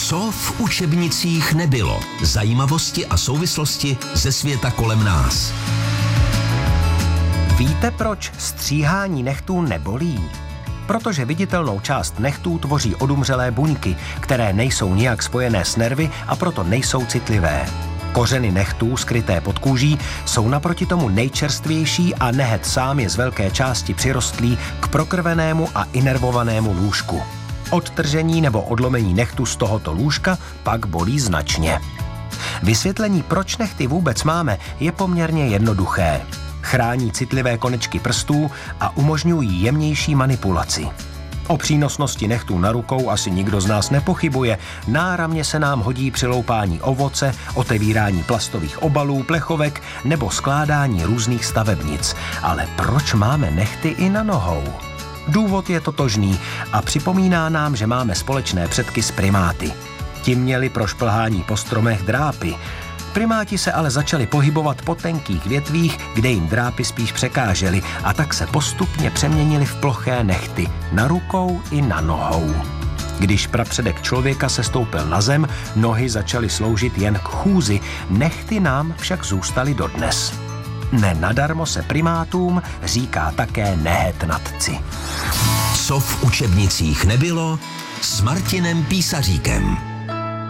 Co v učebnicích nebylo? Zajímavosti a souvislosti ze světa kolem nás. Víte, proč stříhání nechtů nebolí? Protože viditelnou část nechtů tvoří odumřelé buňky, které nejsou nijak spojené s nervy a proto nejsou citlivé. Kořeny nechtů skryté pod kůží jsou naproti tomu nejčerstvější a nehet sám je z velké části přirostlý k prokrvenému a inervovanému lůžku. Odtržení nebo odlomení nechtu z tohoto lůžka pak bolí značně. Vysvětlení, proč nechty vůbec máme, je poměrně jednoduché. Chrání citlivé konečky prstů a umožňují jemnější manipulaci. O přínosnosti nechtů na rukou asi nikdo z nás nepochybuje. Náramně se nám hodí při loupání ovoce, otevírání plastových obalů, plechovek nebo skládání různých stavebnic. Ale proč máme nechty i na nohou? Důvod je totožný a připomíná nám, že máme společné předky s primáty. Ti měli pro šplhání po stromech drápy. Primáti se ale začali pohybovat po tenkých větvích, kde jim drápy spíš překážely, a tak se postupně přeměnili v ploché nechty, na rukou i na nohou. Když prapředek člověka se stoupil na zem, nohy začaly sloužit jen k chůzi, nechty nám však zůstaly dodnes. Nenadarmo se primátům říká také nehetnatci. Co v učebnicích nebylo s Martinem Písaříkem.